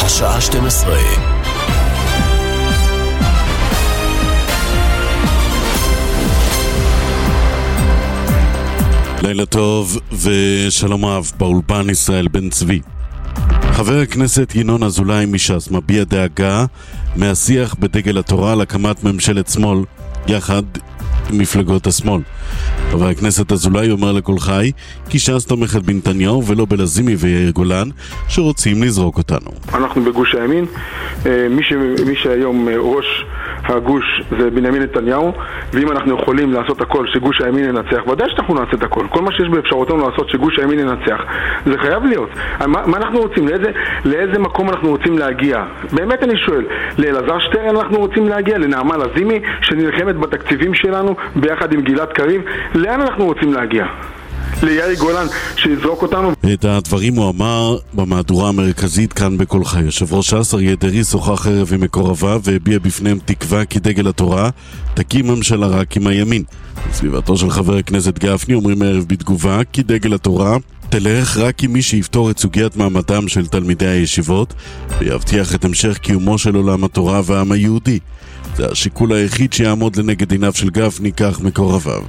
השעה 12. לילה טוב ושלום רב, באולפן ישראל בן צבי. חבר הכנסת ינון אזולאי מש"ס מביע דאגה מהשיח בדגל התורה על הקמת ממשלת שמאל יחד עם מפלגות השמאל. חבר הכנסת אזולאי אומר לכל חי כי ש"ס תומכת בנתניהו ולא בלזימי ויאיר גולן שרוצים לזרוק אותנו. אנחנו בגוש הימין, מי שהיום ראש הגוש זה בנימין נתניהו, ואם אנחנו יכולים לעשות הכל שגוש הימין ינצח, ודאי שאנחנו נעשה את הכל. כל מה שיש באפשרותנו לעשות שגוש הימין ינצח, זה חייב להיות. מה אנחנו רוצים? לאיזה מקום אנחנו רוצים להגיע? באמת אני שואל, לאלעזר שטרן אנחנו רוצים להגיע? לנעמה לזימי שנלחמת בתקציבים שלנו ביחד עם גלעד קריב? לאן אנחנו רוצים להגיע? ליאיר גולן שיזרוק אותנו? את הדברים הוא אמר במהדורה המרכזית כאן בכל חי. יושב ראש ש"ס אריה דרעי שוחח ערב עם מקורביו והביע בפניהם תקווה כי דגל התורה תקים ממשלה רק עם הימין. בסביבתו של חבר הכנסת גפני אומרים הערב בתגובה כי דגל התורה תלך רק עם מי שיפתור את סוגיית מעמדם של תלמידי הישיבות ויבטיח את המשך קיומו של עולם התורה והעם היהודי. זה השיקול היחיד שיעמוד לנגד עיניו של גפני, כך מקורביו.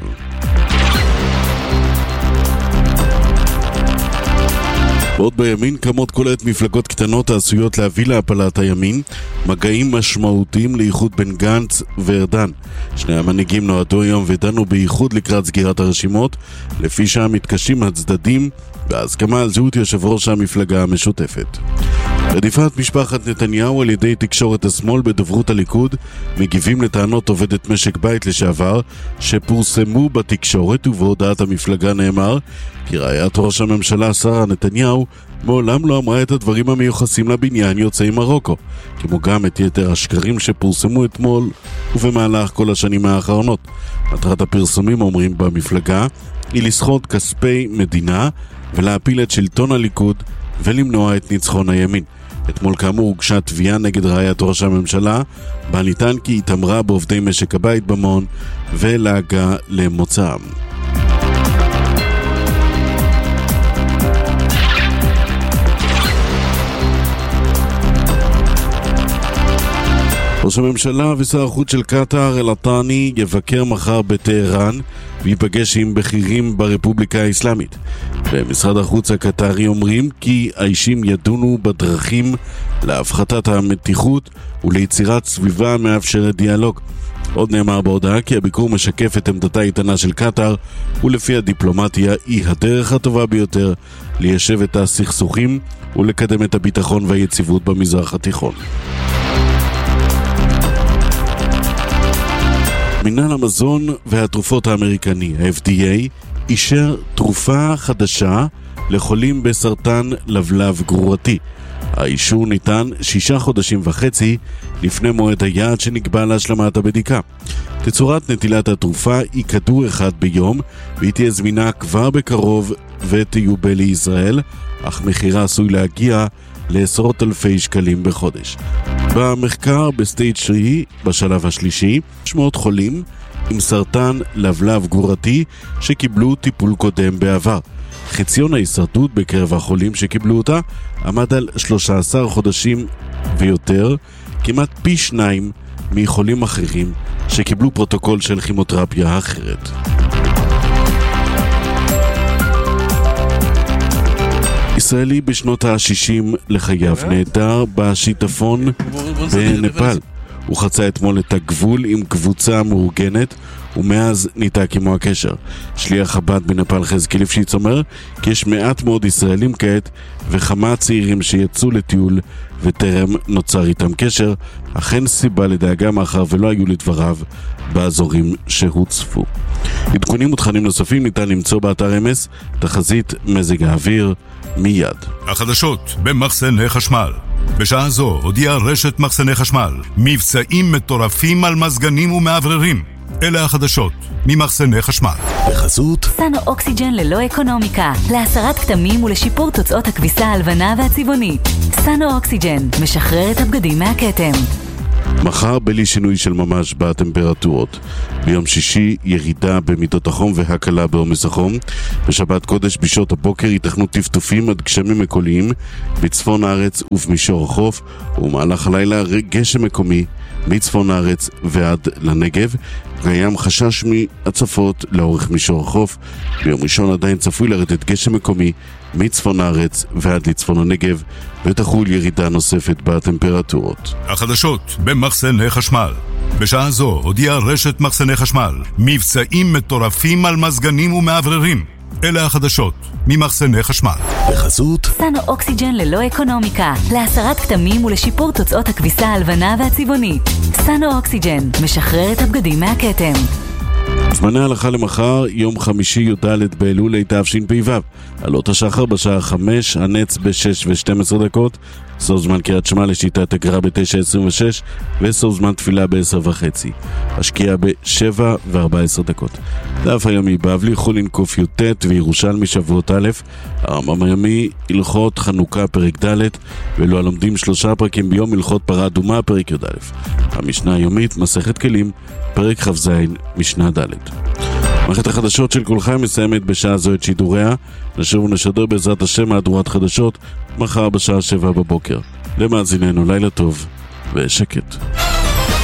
בעוד בימין קמות כל עת מפלגות קטנות העשויות להביא להפלת הימין, מגעים משמעותיים לאיחוד בין גנץ וארדן. שני המנהיגים נועדו היום ודנו באיחוד לקראת סגירת הרשימות, לפי שם מתקשים הצדדים בהסכמה על זהות יושב ראש המפלגה המשותפת. רדיפת משפחת נתניהו על ידי תקשורת השמאל בדוברות הליכוד מגיבים לטענות עובדת משק בית לשעבר שפורסמו בתקשורת, ובהודעת המפלגה נאמר כי רעיית ראש הממשלה שרה נתניהו מעולם לא אמרה את הדברים המיוחסים לבניין יוצאי מרוקו, כמו גם את יתר השקרים שפורסמו אתמול ובמהלך כל השנים האחרונות. מטרת הפרסומים, אומרים במפלגה, היא לסחוט כספי מדינה ולהפיל את שלטון הליכוד ולמנוע את ניצחון הימין. אתמול כאמור הוגשה תביעה נגד רעיית ראש הממשלה, בה ניתן כי התאמרה בעובדי משק הבית במון ולהגה למוצאם. ראש הממשלה ושר החוץ של קטר אל-ת'אני יבקר מחר בטהרן ויפגש עם בכירים ברפובליקה האסלאמית. במשרד החוץ הקטרי אומרים כי האישים ידונו בדרכים להפחתת המתיחות וליצירת סביבה מאפשרת דיאלוג. עוד נאמר בהודעה כי הביקור משקף את עמדתה איתנה של קטר, ולפי הדיפלומטיה היא הדרך הטובה ביותר ליישב את הסכסוכים ולקדם את הביטחון והיציבות במזרח התיכון. מינהל המזון והתרופות האמריקני, ה-FDA, אישר תרופה חדשה לחולים בסרטן לבלב גרורתי. האישור ניתן 6.5 חודשים לפני מועד היעד שנקבע להשלמת הבדיקה. תצורת נטילת התרופה היא כדור אחד ביום, והיא תהיה זמינה כבר בקרוב ותיובל לישראל, אך מחירה עשוי להגיע לעשרות אלפי שקלים בחודש. במחקר בסטייג' 3, בשלב השלישי, 600 חולים עם סרטן לבלב גרורתי שקיבלו טיפול קודם בעבר. חציון ההישרדות בקרב החולים שקיבלו אותה עמד על 13 חודשים ויותר, כמעט פי 2 מחולים אחרים שקיבלו פרוטוקול של כימותרפיה אחרת. ישראלי בשנות ה-60 לחייו נעדר בשיטפון בנפאל. הוא חצה אתמול את הגבול עם קבוצה מאורגנת ומאז ניתק עמו הקשר. שליח חב"ד בנפאל חזקי ליפשיץ אומר כי יש מעט מאוד ישראלים כעת וכמה צעירים שיצאו לטיול וטרם נוצר איתם קשר, אך אין סיבה לדאגה מאחר ולא היו לדבריו באזורים שהוצפו. עדכונים ותכנים נוספים ניתן למצוא באתר אמס, תחזית מזג האוויר מיד. החדשות במחסני חשמל. בשעה זו הודיעה רשת מחסני חשמל מבצעים מטורפים על מזגנים ומעבררים. אלה החדשות ממחסני חשמל. בחסות סנו אוקסיג'ן ללא אקונומיקה, להסרת כתמים ולשיפור תוצאות הכביסה הלבנה והצבעונית. סנו אוקסיג'ן משחרר את הבגדים מהכתם. מחר בלי שינוי של ממש בטמפרטורות. ביום שישי ירידה במידות החום והקלה בעומס החום. בשבת קודש בשעות הבוקר ייתכנו טפטופים עד גשמים מקומיים בצפון הארץ ובמישור החוף, ומהלך הלילה גשם מקומי מצפון הארץ ועד לנגב. קיים חשש מהצפות לאורך מישור החוף. ביום ראשון עדיין צפוי לרדת גשם מקומי מצפון הארץ ועד לצפון הנגב, ותחול ירידה נוספת בטמפרטורות. החדשות במחסני חשמל. בשעה זו הודיעה רשת מחסני חשמל מבצעים מטורפים על מזגנים ומאווררים. אלה החדשות ממחסני חשמל. בחסות סנו אוקסיג'ן ללא אקונומיקה, להסרת כתמים ולשיפור תוצאות הכביסה הלבנה והצבעונית. סנו אוקסיג'ן משחרר את הבגדים מהכתם. זמני ההלכה למחר, יום חמישי י"ד באלול התשפ"ו. עלות השחר בשעה 5, הנץ ב-6:12, סוף זמן קריאת שמע לשיטת הגר"א ב-9:26, וסוף זמן תפילה ב-10:30. השקיעה ב-7:14. דף היומי בבלי, חולין ק"ט וירושלמי שבועות א', הרמב"ם היומי הלכות חנוכה פרק ד', ולא הלומדים 3 פרקים ביום, הלכות פרה אדומה פרק י"א. המשנה היומית מסכת כלים פרק כ"ז משנה ד'. מערכת החדשות של כל חיים מסיימת בשעה זו את שידוריה. נשוב ונשדר בעזרת השם מהדורת חדשות מחר בשעה 7 בבוקר. למאזיננו לילה טוב ושקט.